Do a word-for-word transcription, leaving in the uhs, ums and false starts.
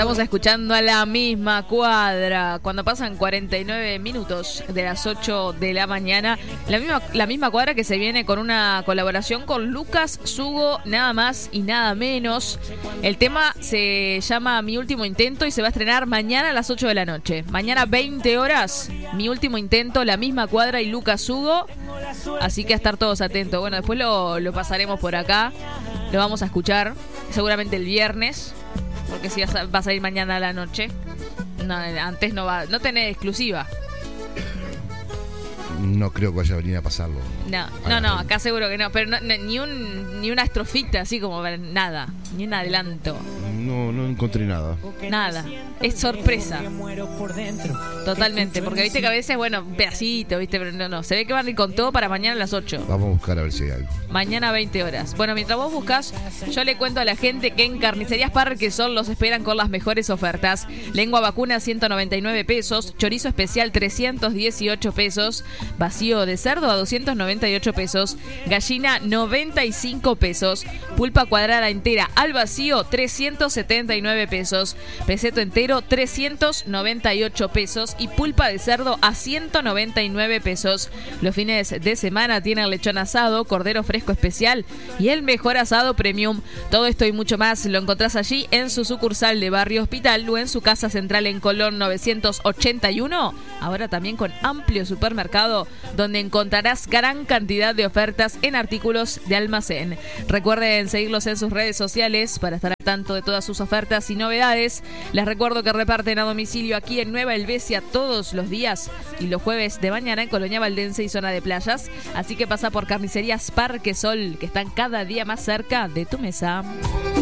Estamos escuchando a la misma cuadra cuando pasan cuarenta y nueve minutos de las ocho de la mañana. La misma, la misma cuadra que se viene con una colaboración con Lucas Sugo, nada más y nada menos. El tema se llama Mi Último Intento y se va a estrenar mañana a las ocho de la noche. Mañana veinte horas, Mi Último Intento, la misma cuadra y Lucas Sugo. Así que a estar todos atentos. Bueno, después lo, lo pasaremos por acá. Lo vamos a escuchar seguramente el viernes. Porque si va a salir mañana a la noche. No, antes no va. No tenés exclusiva. No creo que vaya a venir a pasarlo. No, no, no, acá seguro que no. Pero no, no, ni un ni una estrofita así como nada. Ni un adelanto. No, no encontré nada. Nada. Es sorpresa. Totalmente. Porque viste que a veces, bueno, un pedacito, viste, pero no, no. Se ve que van a ir con todo para mañana a las ocho. Vamos a buscar a ver si hay algo. Mañana veinte horas. Bueno, mientras vos buscas, yo le cuento a la gente que en Carnicerías Parquesol los esperan con las mejores ofertas. Lengua vacuna ciento noventa y nueve pesos. Chorizo especial trescientos dieciocho pesos. Vacío de cerdo a doscientos noventa y ocho pesos. Gallina noventa y cinco pesos. Pulpa cuadrada entera al vacío trescientos setenta y nueve pesos. Peseto entero trescientos noventa y ocho pesos. Y pulpa de cerdo a ciento noventa y nueve pesos. Los fines de semana tienen lechón asado, cordero fresco especial y el mejor asado premium. Todo esto y mucho más lo encontrás allí en su sucursal de Barrio Hospital o en su casa central en Colón novecientos ochenta y uno. Ahora también con amplio supermercado donde encontrarás gran cantidad de ofertas en artículos de almacén. Recuerden seguirlos en sus redes sociales para estar al tanto de todas sus ofertas y novedades. Les recuerdo que reparten a domicilio aquí en Nueva Helvecia todos los días y los jueves de mañana en Colonia Valdense y zona de playas. Así que pasa por Carnicerías Parquesol, que están cada día más cerca de tu mesa.